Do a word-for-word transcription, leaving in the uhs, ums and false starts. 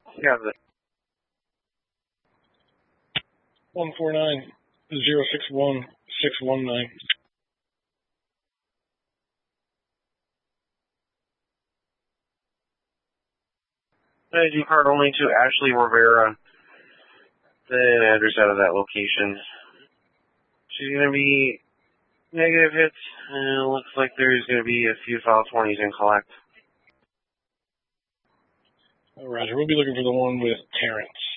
Yeah, the one four nine zero six one six one nine. I D card only to Ashley Rivera. The address out of that location. She's going to be negative hits, and it looks like there's going to be a few file twenties in collect. Oh, Roger, we'll be looking for the one with Terrence.